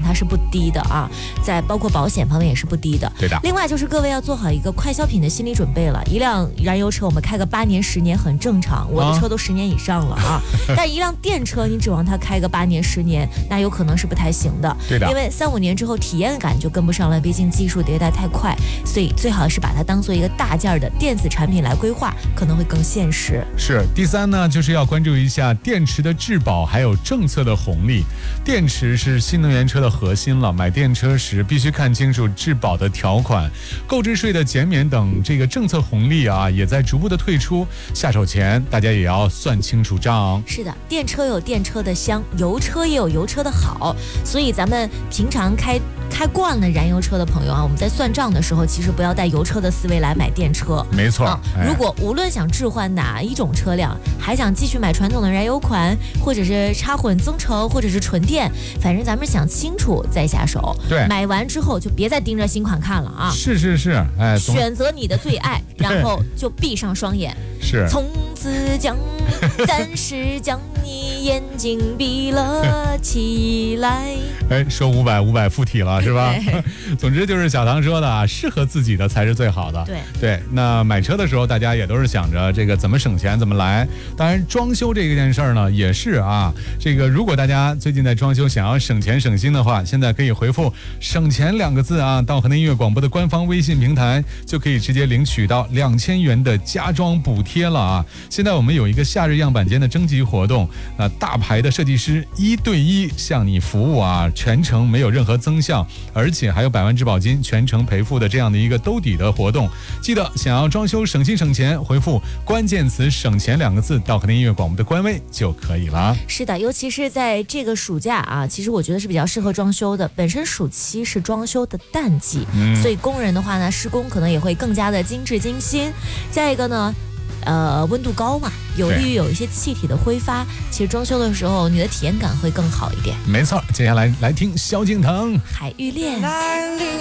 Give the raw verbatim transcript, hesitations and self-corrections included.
它是不低的啊，在包括保险方面也是不低的。 对的。 另外就是各位要做好一个快消品的心理准备了，一辆燃油车我们开个八年十年很正常，我的车都十年以上了啊，但一辆电车你指望它开个八年十年，那有可能是不太行的。 对的。 因为三五年之后体验感就跟不上了，毕竟技术迭代太快，所以最好是把它当做一个大件的电子产品来规划，可能会更现实。 是。第三呢，就是要关注一下电池的质保还有政策的红利。电池是新能源车的核心了，买电车时必须看清楚质保的条款，购置税的减免等这个政策红利啊，也在逐步的退出。下手前大家也要算清楚账。 是的，电车有电车的香，油车也有油车的好，所以咱们平常开开惯了燃油车的朋友啊，我们在算账的时候，其实不要带油车的思维来买电车。 没错。 啊哎、如果无论想置换哪一种车辆，还想继续买传统的燃油款，或者是插混增程，或者是纯电，反正咱们想清楚再下手。 对， 买完之后就别再盯着新款看了啊！ 是是是，哎， 选择你的最爱，然后就闭上双眼， 是， 从此将暂时将你眼睛闭了起来。 哎，说五百五百附体了是吧？总之就是小唐说的啊，适合自己的才是最好的。 对对，那买车的时候，大家也都是想着这个怎么省钱怎么来。当然，装修这个件事儿呢，也是啊。这个如果大家最近在装修，想要省钱省心的话，现在可以回复“省钱”两个字啊，到河南音乐广播的官方微信平台，就可以直接领取到两千元的家装补贴了啊。现在我们有一个夏日样板间的征集活动，那大牌的设计师一对一向你服务啊。全程没有任何增项，而且还有百万质保金全程赔付的这样的一个兜底的活动。记得想要装修省心省钱，回复关键词省钱两个字到河南音乐广播的官微就可以了。 是的，尤其是在这个暑假啊，其实我觉得是比较适合装修的。本身暑期是装修的淡季、嗯、所以工人的话呢，施工可能也会更加的精致精心。再一个呢呃，温度高嘛，有利于有一些气体的挥发，其实装修的时候你的体验感会更好一点。 没错，接下来来听萧敬腾《 海芋恋》。